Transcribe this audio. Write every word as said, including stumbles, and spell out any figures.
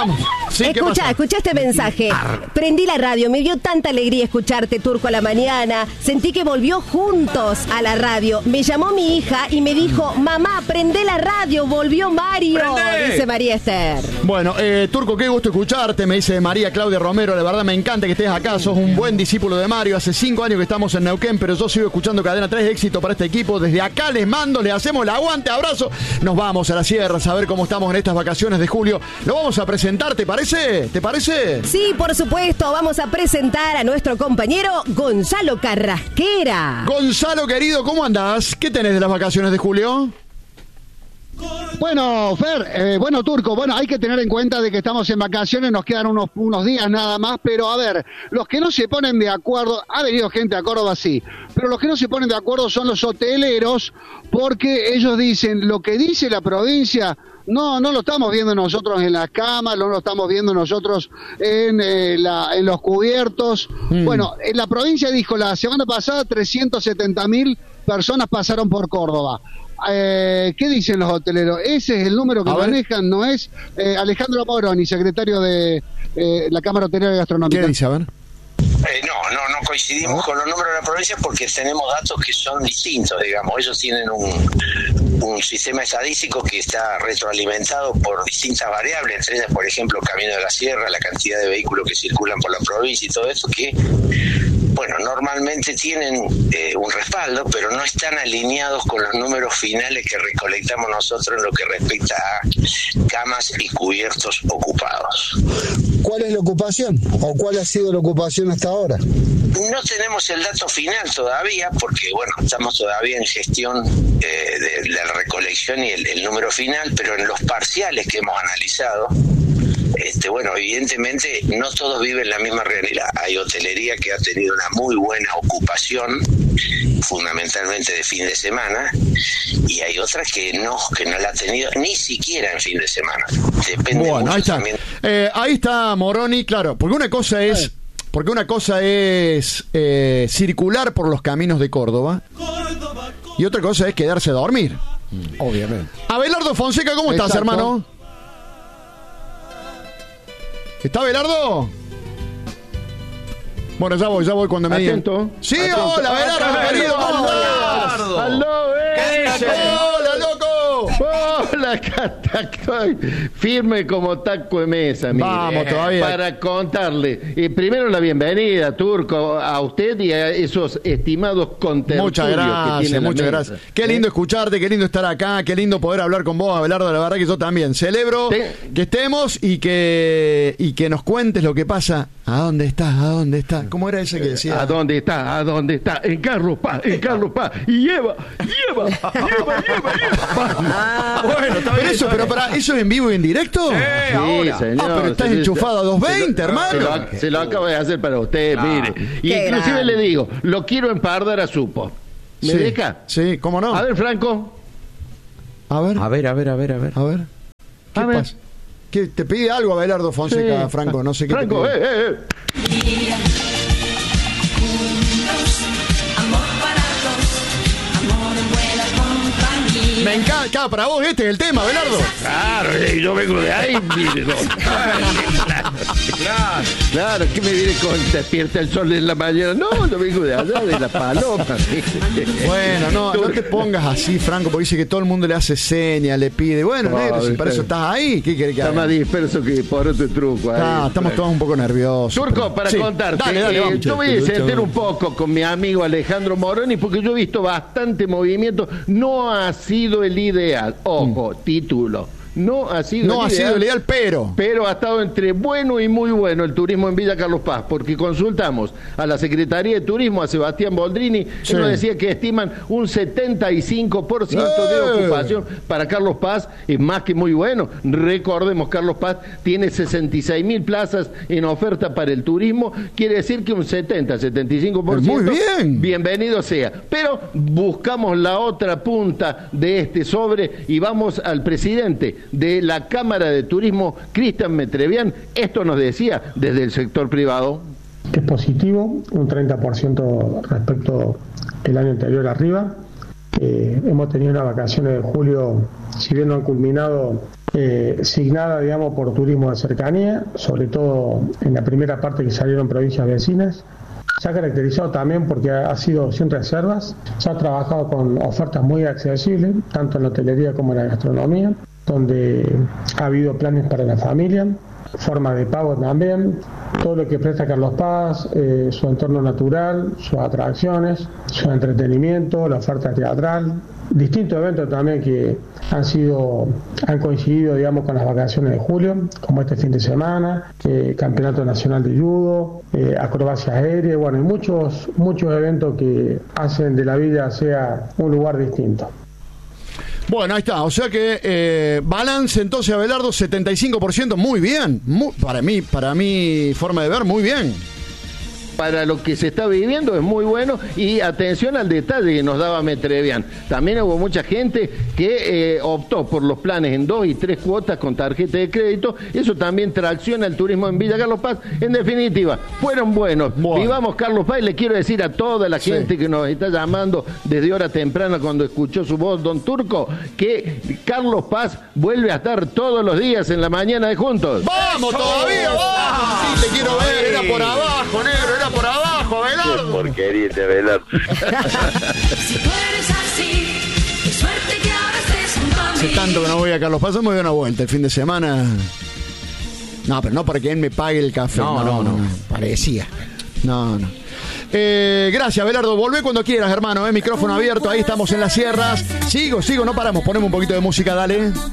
vamos. Sí, escucha, escucha este mensaje. Prendí la radio, me dio tanta alegría escucharte, Turco, a la mañana. Sentí que volvió juntos a la radio. Me llamó mi hija y me dijo, mamá, prendé la radio, volvió Mario. ¡Prende! Dice María Esther. Bueno, eh, Turco, qué gusto escucharte, me dice María Claudia Romero. La verdad me encanta que estés acá, sos un buen discípulo de Mario. Hace cinco años que estamos en Neuquén, pero yo sigo escuchando Cadena tres, éxito para este equipo. Desde acá les mando, le hacemos el aguante, abrazo. Nos vamos a la sierra a ver cómo estamos en estas vacaciones de julio. Lo vamos a presentar, ¿te parece? ¿Te parece? Sí, por supuesto, vamos a presentar a nuestro compañero Gonzalo Carrasquera. Gonzalo, querido, ¿cómo andás? ¿Qué tenés de las vacaciones de julio? Bueno, Fer, eh, bueno, Turco, bueno, hay que tener en cuenta de que estamos en vacaciones, nos quedan unos, unos días nada más, pero a ver, los que no se ponen de acuerdo, ha venido gente a Córdoba, sí, pero los que no se ponen de acuerdo son los hoteleros, porque ellos dicen, lo que dice la provincia, no, no lo estamos viendo nosotros en las camas, no lo estamos viendo nosotros en, eh, la, en los cubiertos. Mm. Bueno, en la provincia dijo la semana pasada trescientos setenta mil personas pasaron por Córdoba. Eh, ¿Qué dicen los hoteleros? Ese es el número que manejan, ¿no es? Eh, Alejandro Moroni, secretario de eh, la Cámara Hotelera y Gastronómica. ¿Qué dice, a ver? Eh, no, no, no coincidimos ¿No? con los números de la provincia porque tenemos datos que son distintos, digamos. Ellos tienen un, un sistema estadístico que está retroalimentado por distintas variables, entre ellas, por ejemplo, Camino de la Sierra, la cantidad de vehículos que circulan por la provincia y todo eso, que, bueno, normalmente tienen eh, un respaldo, pero no están alineados con los números finales que recolectamos nosotros en lo que respecta a camas y cubiertos ocupados. ¿Cuál es la ocupación? ¿O cuál ha sido la ocupación hasta ahora? No tenemos el dato final todavía, porque bueno, estamos todavía en gestión eh, de la recolección y el, el número final, pero en los parciales que hemos analizado, este, bueno, evidentemente no todos viven la misma realidad. Hay hotelería que ha tenido una muy buena ocupación, fundamentalmente de fin de semana, y hay otras que no, que no la ha tenido ni siquiera en fin de semana. Depende bueno, mucho ahí está. También. Eh, ahí está Moroni, claro, porque una cosa es, porque una cosa es eh, circular por los caminos de Córdoba y otra cosa es quedarse a dormir. Obviamente. Abelardo Fonseca, ¿cómo estás, Exacto. hermano? ¿Está Abelardo? Bueno, ya voy, ya voy cuando me digan. Atento. Sí, Atento. hola, Abelardo, querido, ¿cómo estás? ¡Aló, eh! ¡Hola, loco! Hola, acá estoy firme como taco de mesa, mire. Vamos, todavía. Para contarle, eh, primero la bienvenida, Turco, a usted y a esos estimados contertulios muchas gracias, que tiene la muchas mesa. gracias. Qué lindo ¿Eh? escucharte, qué lindo estar acá, qué lindo poder hablar con vos, Abelardo. La verdad que yo también celebro ¿Sí? que estemos y que y que nos cuentes lo que pasa. ¿A dónde estás? ¿A dónde estás? ¿Cómo era ese que decía? ¿A dónde está? ¿A dónde está? En Carlos Paz, en Carlos Paz. Y lleva, lleva, lleva, lleva, lleva. Ah, bueno, está bien. Eso, pero para, ¿eso es en vivo y en directo? Sí, sí ahora. señor. Ah, pero estás se, enchufado a doscientos veinte, se hermano. Se lo, se lo acabo de hacer para usted, ah, mire. Y inclusive grande. Le digo, lo quiero empardar a Supo. ¿Me sí, deja? Sí, ¿cómo no? A ver, Franco. A ver. A ver, a ver, a ver, a ver. A ver. ¿Qué a pasa? Ver. ¿Qué, ¿Te pide algo Abelardo Fonseca, sí. Franco? No sé qué Franco, te pide. eh, eh, eh. Me encanta, para vos este es el tema, Abelardo. Claro, yo vengo de ahí, mire, no. Claro, claro, que me viene con despierta el sol en la mañana. No, yo vengo de allá, de la paloma. Bueno, no, no te pongas así, Franco, porque dice que todo el mundo le hace señas, le pide. Bueno, no, negro, si para eso estás ahí, ¿qué querés que haga? Está más disperso que por otro truco. Ahí, ah, estamos pero... todos un poco nerviosos. Turco, pero... para sí. contarte, dale, dale, eh, vamos, yo voy a sentir un poco con mi amigo Alejandro Moroni, porque yo he visto bastante movimiento. No ha sido el ideal. Ojo, mm. título. No ha sido no el ha ideal, sido el ideal, pero pero ha estado entre bueno y muy bueno el turismo en Villa Carlos Paz, porque consultamos a la Secretaría de Turismo, a Sebastián Boldrini, sí. Él nos decía que estiman un setenta y cinco por ciento ¡Eh! De ocupación para Carlos Paz, es más que muy bueno. Recordemos, Carlos Paz tiene sesenta y seis mil plazas en oferta para el turismo, quiere decir que un setenta, setenta y cinco por ciento muy bien. Bienvenido sea. Pero buscamos la otra punta de este sobre y vamos al presidente de la Cámara de Turismo, Cristian Metrevián. Esto nos decía desde el sector privado. Que es positivo, un treinta por ciento respecto el año anterior arriba. Eh, hemos tenido unas vacaciones de julio, si bien no han culminado eh, signada, digamos, por turismo de cercanía, sobre todo en la primera parte que salieron provincias vecinas. Se ha caracterizado también porque ha sido sin reservas, se ha trabajado con ofertas muy accesibles, tanto en la hotelería como en la gastronomía, donde ha habido planes para la familia, forma de pago también, todo lo que presta Carlos Paz, eh, su entorno natural, sus atracciones, su entretenimiento, la oferta teatral, distintos eventos también que han sido, han coincidido, digamos, con las vacaciones de julio, como este fin de semana, eh, Campeonato Nacional de Judo, eh, acrobacia aérea, bueno, y muchos, muchos eventos que hacen de la villa sea un lugar distinto. Bueno, ahí está, o sea que eh, balance entonces, Abelardo, setenta y cinco por ciento, muy bien, muy, para mí, para mi forma de ver, muy bien. Para lo que se está viviendo es muy bueno, y atención al detalle que nos daba Metrevian. También hubo mucha gente que eh, optó por los planes en dos y tres cuotas con tarjeta de crédito. Eso también tracciona el turismo en Villa Carlos Paz. En definitiva, fueron buenos. Bueno. Vivamos Carlos Paz, y le quiero decir a toda la gente sí. que nos está llamando desde hora temprana cuando escuchó su voz, don Turco, que Carlos Paz vuelve a estar todos los días en la mañana de Juntos. ¡Vamos todavía! ¡Vamos! Sí, te quiero ver, era por abajo, negro, era por abajo, Abelardo. Qué porquería de Abelardo. Si tú eres así, qué suerte que ahora estés junto a mí. Hace tanto que no voy a Carlos Paz, me doy una vuelta el fin de semana. No, pero no para que él me pague el café. No, no, no. no. Parecía. No, no. Eh, gracias, Abelardo. Volvé cuando quieras, hermano. Eh, micrófono abierto. Ahí estamos en las sierras. Sigo, sigo, no paramos. Ponemos un poquito de música, dale.